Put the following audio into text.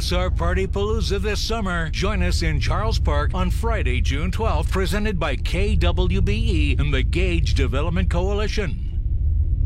miss our Party Palooza this summer. Join us in Charles Park on Friday, June 12th, presented by KWBE and the Gage Development Coalition.